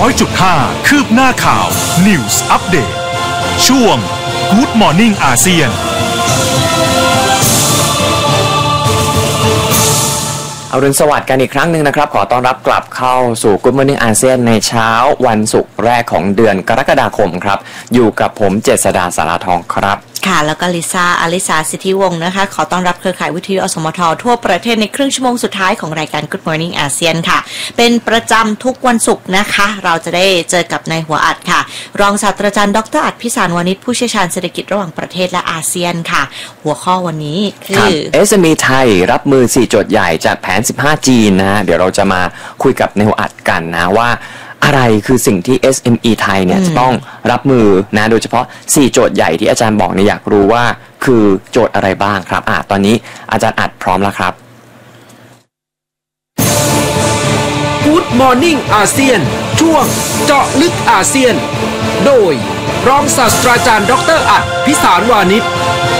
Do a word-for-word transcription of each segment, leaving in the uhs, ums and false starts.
ร้อยจุดห้า คืบหน้าข่าว News Update ช่วง Good Morning อาเซียนอรุณสวัสดิ์กันอีกครั้งหนึ่งนะครับขอต้อนรับกลับเข้าสู่ Good Morning อาเซียนในเช้าวันศุกร์แรกของเดือนกรกฎาคมครับอยู่กับผมเจษฎาสาราทองครับค่ะแล้วก็ลิซ่าอลิสาสิทธิวงศ์นะคะขอต้อนรับเครือข่ายวิทยุอสมททั่วประเทศในครึ่งชั่วโมงสุดท้ายของรายการ Good Morning อาเซียนค่ะเป็นประจำทุกวันศุกร์นะคะเราจะได้เจอกับนายหัวอัดค่ะรองศาสตราจารย์ดรอัดพิสารวานิชผู้เชี่ยวชาญเศรษฐกิจระหว่างประเทศและอาเซียนค่ะหัวข้อวันนี้คือเอส เอ็ม อี ไทยรับมือสี่โจทย์ใหญ่จากแผนสิบห้าจีนนะเดี๋ยวเราจะมาคุยกับนายหัวอัดกันนะว่าอะไรคือสิ่งที่ เอส เอ็ม อี ไทยเนี่ยจะต้องรับมือนะโดยเฉพาะสี่โจทย์ใหญ่ที่อาจารย์บอกเนี่ยอยากรู้ว่าคือโจทย์อะไรบ้างครับอ่ะตอนนี้อาจารย์อัดพร้อมแล้วครับ Good Morning อาเซียนช่วงเจาะลึกอาเซียนโดยรองศาสตราจารย์ดรอัดพิสารวานิช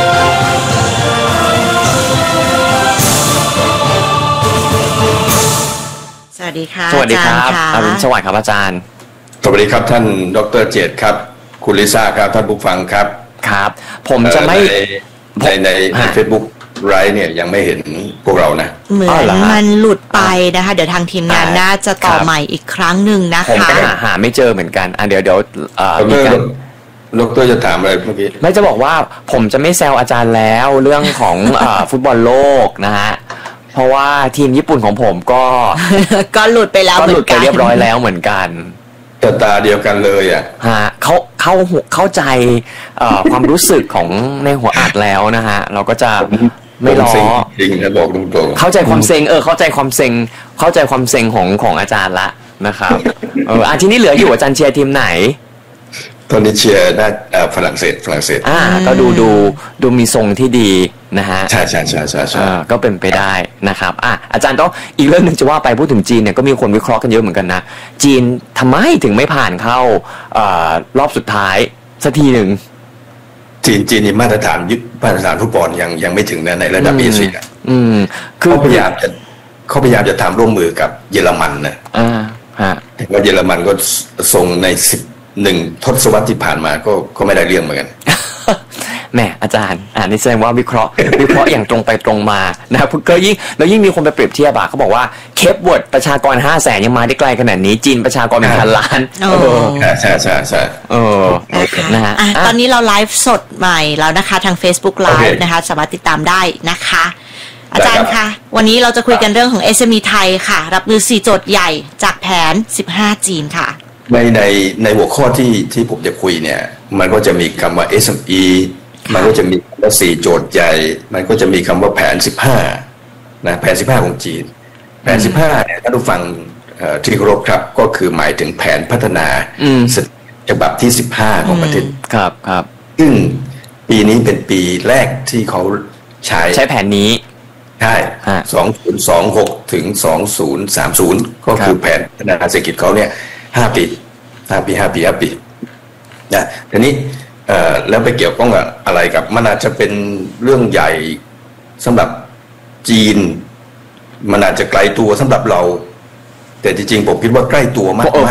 สวัสดีค่ะสวัสดีครับอรุณสวัสดิ์ครับอาจารย์สวัสดีครับท่านดรเจตครับคุณลิซ่าครับท่านผู้ฟังครับครับผมจะไม่ในในในเฟซบุ๊กไลฟ์เนี่ยยังไม่เห็นพวกเรานะเหมือนมันหลุดไปนะคะเดี๋ยวทางทีมงานน่าจะต่อใหม่อีกครั้งหนึ่งนะคะผมก็หาหาไม่เจอเหมือนกันอ่ะเดี๋ยวเดี๋ยวมีการดรจะถามอะไรเมื่อกี้ไม่จะบอกว่าผมจะไม่แซวอาจารย์แล้วเรื่องของฟุตบอลโลกนะฮะเพราะว่าทีมญี่ปุ่นของผมก็ก็หลุดไปแล้วก็หลุดไปเรียบร้อยแล้วเหมือนกันตาตาเดียวกันเลยอ่ะฮะเขาเข้าเข้าใจความรู้สึกของในหัวอัดแล้วนะฮะเราก็จะไม่ล้อจริงนะบอกตรงๆเข้าใจความเซ็งเออเข้าใจความเซ็งเข้าใจความเซ็งของของอาจารย์ละนะครับเอออ่ะทีนี้เหลืออยู่อาจารย์เชียร์ทีมไหนตอนนี้เชียร์น่าฝรั่งเศสฝรั่งเศสอ่าก็ดูดูดูมีทรงที่ดีนะฮะใช่ใช่ใช่ใช่ใช่ก็เป็นไปได้นะครับอ่ะอาจารย์ต้องอีกเรื่องหนึ่งจะว่าไปพูดถึงจีนเนี่ยก็มีคนวิเคราะห์กันเยอะเหมือนกันนะจีนทำไมถึงไม่ผ่านเข้ารอบสุดท้ายสักทีหนึ่งจีนจีนนี่มาตรฐานยึดมาตรฐานฟุตบอลยังยังไม่ถึงนะในระดับเอเชียอืมคือพยายามจะเขาพยายามจะทำร่วมมือกับเยอรมันนะอ่าฮะแต่ว่าเยอรมันก็ส่งในสิบหนึ่งทศวรรษที่ผ่านมาก็ก็ไม่ได้เรื่องเหมือนกันแม่อาจารย์อ่านี่แสดงว่าวิเคราะห์วิเคราะห์อย่างตรงไปตรงมานะครับก็ยิ่งแล้วยิ่งมีคนไปเปรียบเทียบอ่ะเขาบอกว่าเคปเวิร์ดประชากรห้าแสนยังมาได้ไกลขนาดนี้จีนประชากรเป็นพันล้านโอ้ใช่ใช่ใช่ใช่เออนะฮะตอนนี้เราไลฟ์สดใหม่แล้วนะคะทาง Facebook Live นะคะสามารถติดตามได้นะคะอาจารย์คะวันนี้เราจะคุยกันเรื่องของ เอส เอ็ม อี ไทยค่ะรับมือสี่โจทย์ใหญ่จากแผนสิบห้าจีนค่ะในในในหัวข้อที่ที่ผมจะคุยเนี่ยมันก็จะมีคำว่า เอส เอ็ม อี มันก็จะมีว่าสี่โจทย์ใหญ่มันก็จะมีคำว่าแผนสิบห้านะแผนสิบห้าของจีนแผนสิบห้าเนี่ยท่านผู้ฟังที่เคารพครับก็คือหมายถึงแผนพัฒนาฉบับที่สิบห้าของประเทศครับครับซึ่งปีนี้เป็นปีแรกที่เขาใช้ใช้แผนนี้ใช่สองพันยี่สิบหกถึงสองพันสามสิบก็คือแผนพัฒนาเศรษฐกิจเขาเนี่ยห้าปีห้าปีห้าปีห้าปีนะทีนี้เอ่อแล้วไปเกี่ยวข้องกับอะไรกับมันอาจจะเป็นเรื่องใหญ่สำหรับจีนมันอาจจะไกลตัวสำหรับเราแต่จริงๆผมคิดว่าใกล้ตัวมาก